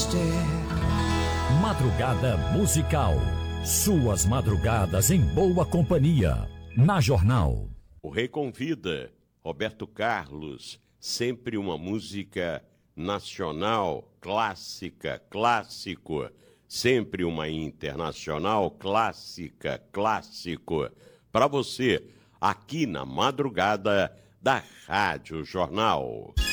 Madrugada musical. Suas madrugadas em boa companhia. Na Jornal. O Rei convida. Roberto Carlos. Sempre uma música nacional, clássica, clássico. Sempre uma internacional, clássica, clássico. Para você, aqui na madrugada da Rádio Jornal.